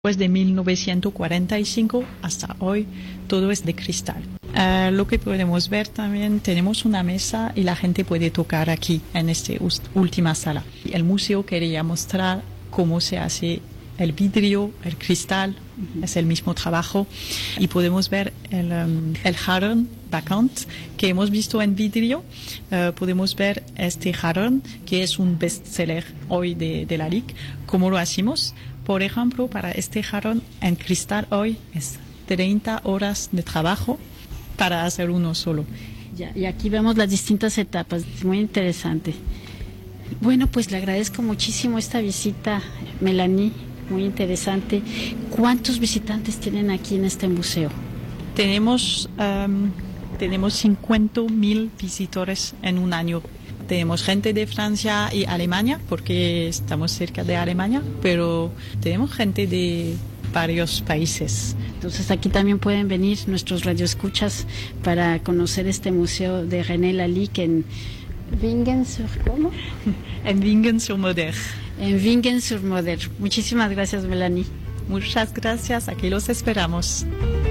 Pues de 1945 hasta hoy todo es de cristal. Lo que podemos ver también, tenemos una mesa y la gente puede tocar aquí en esta última sala. El museo quería mostrar cómo se hace el vidrio, el cristal, es el mismo trabajo, y podemos ver el jarrón Bacant que hemos visto en vidrio. Podemos ver este jarrón que es un bestseller hoy de la LIC. ¿Cómo lo hacemos? Por ejemplo, para este jarrón en cristal hoy es 30 horas de trabajo para hacer uno solo. Ya, y aquí vemos las distintas etapas, es muy interesante. Bueno, pues le agradezco muchísimo esta visita, Melanie, muy interesante. ¿Cuántos visitantes tienen aquí en este museo? Tenemos 50.000 visitores en un año. Tenemos gente de Francia y Alemania, porque estamos cerca de Alemania, pero tenemos gente de varios países. Entonces aquí también pueden venir nuestros radioescuchas para conocer este museo de René Lalique en Vingens-sur-¿cómo? En Vingens-sur-Moder. En Vingens-sur-Moder. Muchísimas gracias, Melanie. Muchas gracias, aquí los esperamos.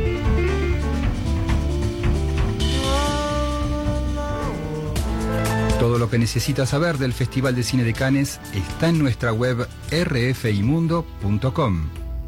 Todo lo que necesitas saber del Festival de Cine de Cannes está en nuestra web rfimundo.com.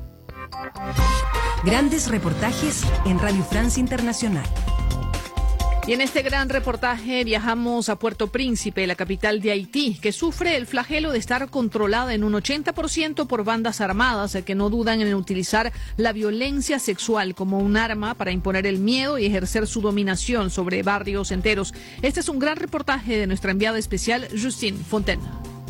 Grandes reportajes en Radio France Internacional. Y en este gran reportaje viajamos a Puerto Príncipe, la capital de Haití, que sufre el flagelo de estar controlada en un 80% por bandas armadas que no dudan en utilizar la violencia sexual como un arma para imponer el miedo y ejercer su dominación sobre barrios enteros. Este es un gran reportaje de nuestra enviada especial, Justine Fontaine.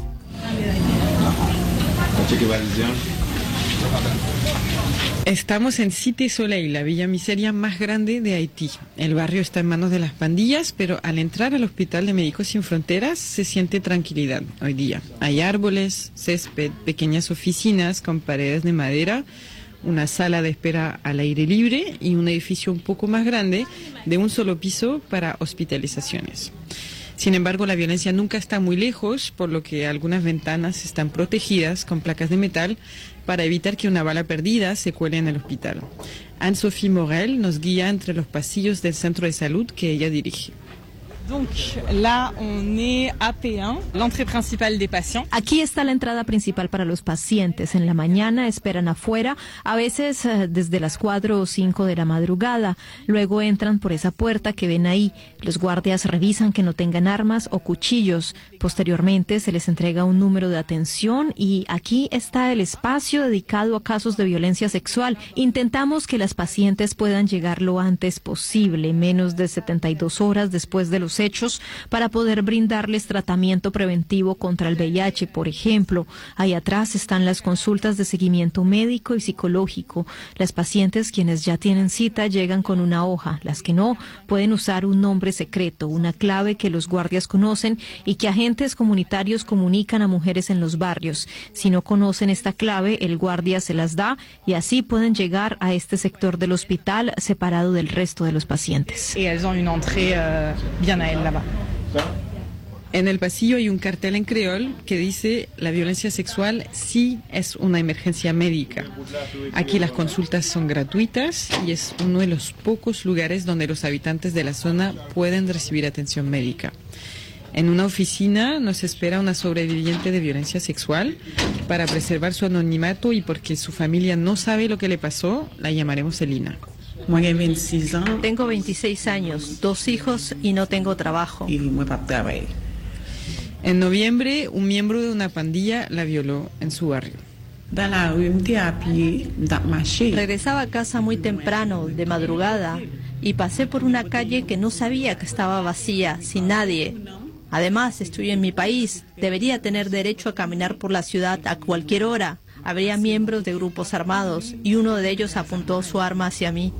Estamos en Cité Soleil, la villa miseria más grande de Haití. El barrio está en manos de las pandillas, pero al entrar al Hospital de Médicos Sin Fronteras se siente tranquilidad hoy día. Hay árboles, césped, pequeñas oficinas con paredes de madera, una sala de espera al aire libre y un edificio un poco más grande de un solo piso para hospitalizaciones. Sin embargo, la violencia nunca está muy lejos, por lo que algunas ventanas están protegidas con placas de metal para evitar que una bala perdida se cuele en el hospital. Anne-Sophie Morel nos guía entre los pasillos del centro de salud que ella dirige. Donc là, on est à P1, l'entrée principale des patients. Aquí está la entrada principal para los pacientes. En la mañana esperan afuera, a veces desde las 4 o 5 de la madrugada. Luego entran por esa puerta que ven ahí. Los guardias revisan que no tengan armas o cuchillos. Posteriormente se les entrega un número de atención y aquí está el espacio dedicado a casos de violencia sexual. Intentamos que las pacientes puedan llegar lo antes posible, menos de 72 horas después de los hechos, para poder brindarles tratamiento preventivo contra el VIH, por ejemplo. Ahí atrás están las consultas de seguimiento médico y psicológico. Las pacientes quienes ya tienen cita llegan con una hoja. Las que no pueden usar un nombre secreto, una clave que los guardias conocen y que agentes comunitarios comunican a mujeres en los barrios. Si no conocen esta clave, el guardia se las da y así pueden llegar a este sector del hospital separado del resto de los pacientes. Et elles ont une entrée bien à elles là-bas. En el pasillo hay un cartel en creol que dice: la violencia sexual sí es una emergencia médica. Aquí las consultas son gratuitas y es uno de los pocos lugares donde los habitantes de la zona pueden recibir atención médica. En una oficina nos espera una sobreviviente de violencia sexual. Para preservar su anonimato y porque su familia no sabe lo que le pasó, la llamaremos Elina. Tengo 26 años, 2 hijos y no tengo trabajo. En noviembre, un miembro de una pandilla la violó en su barrio. Regresaba a casa muy temprano, de madrugada, y pasé por una calle que no sabía que estaba vacía, sin nadie. Además, estoy en mi país, debería tener derecho a caminar por la ciudad a cualquier hora. Habría miembros de grupos armados y uno de ellos apuntó su arma hacia mí.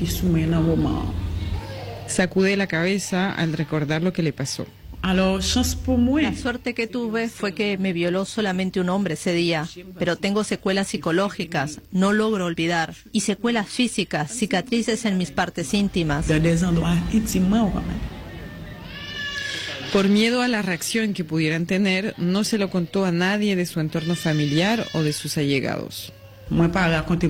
Sacude la cabeza al recordar lo que le pasó. La suerte que tuve fue que me violó solamente un hombre ese día, pero tengo secuelas psicológicas, no logro olvidar, y secuelas físicas, cicatrices en mis partes íntimas. Por miedo a la reacción que pudieran tener, no se lo contó a nadie de su entorno familiar o de sus allegados. moi pas la